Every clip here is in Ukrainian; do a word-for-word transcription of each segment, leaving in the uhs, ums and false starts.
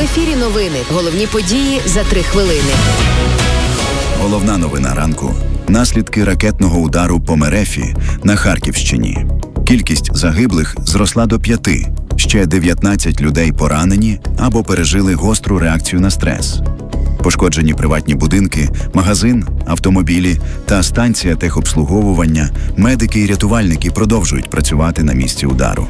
ефірі новини. Головні події за три хвилини. Головна новина ранку. Наслідки ракетного удару по Мерефі на Харківщині. Кількість загиблих зросла до п'яти. Ще дев'ятнадцять людей поранені або пережили гостру реакцію на стрес. Пошкоджені приватні будинки, магазин, автомобілі та станція техобслуговування. Медики і рятувальники продовжують працювати на місці удару.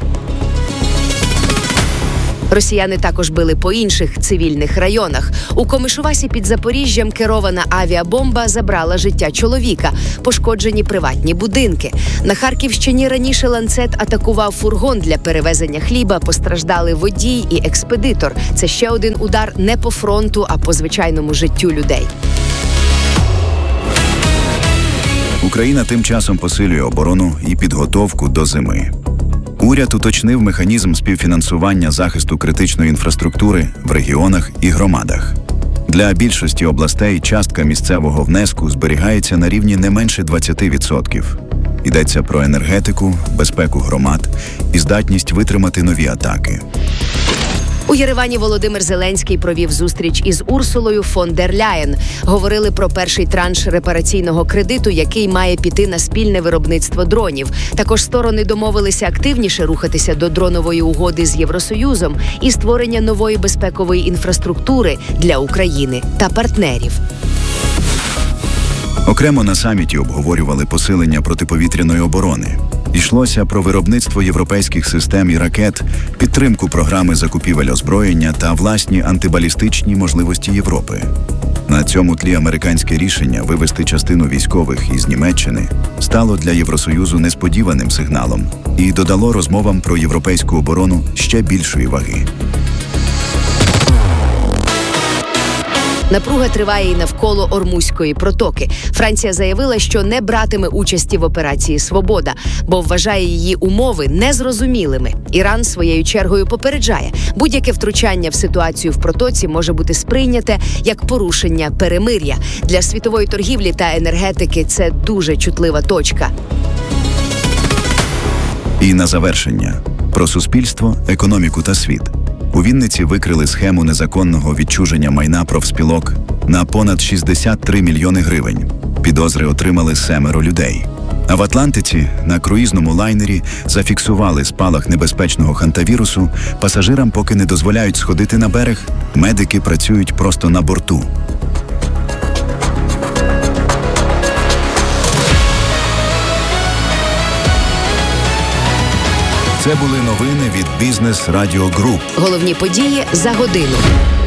Росіяни також били по інших цивільних районах. У Комишувасі під Запоріжжям керована авіабомба забрала життя чоловіка. Пошкоджені приватні будинки. На Харківщині раніше ланцет атакував фургон для перевезення хліба. Постраждали водій і експедитор. Це ще один удар не по фронту, а по звичайному життю людей. Україна тим часом посилює оборону і підготовку до зими. Уряд уточнив механізм співфінансування захисту критичної інфраструктури в регіонах і громадах. Для більшості областей частка місцевого внеску зберігається на рівні не менше двадцять відсотків. Йдеться про енергетику, безпеку громад і здатність витримати нові атаки. У Єревані Володимир Зеленський провів зустріч із Урсулою фон дер Ляєн. Говорили про перший транш репараційного кредиту, який має піти на спільне виробництво дронів. Також сторони домовилися активніше рухатися до дронової угоди з Євросоюзом і створення нової безпекової інфраструктури для України та партнерів. Окремо на саміті обговорювали посилення протиповітряної оборони. Йшлося про виробництво європейських систем і ракет, підтримку програми закупівель озброєння та власні антибалістичні можливості Європи. На цьому тлі американське рішення вивести частину військових із Німеччини стало для Євросоюзу несподіваним сигналом і додало розмовам про європейську оборону ще більшої ваги. Напруга триває і навколо Ормузької протоки. Франція заявила, що не братиме участі в операції «Свобода», бо вважає її умови незрозумілими. Іран своєю чергою попереджає, будь-яке втручання в ситуацію в протоці може бути сприйняте як порушення перемир'я. Для світової торгівлі та енергетики це дуже чутлива точка. І на завершення. Про суспільство, економіку та світ. У Вінниці викрили схему незаконного відчуження майна профспілок на понад шістдесят три мільйони гривень. Підозри отримали семеро людей. А в Атлантиці на круїзному лайнері зафіксували спалах небезпечного хантавірусу. Пасажирам поки не дозволяють сходити на берег. Медики працюють просто на борту. Це були новини від Бізнес Радіо Груп. Головні події за годину.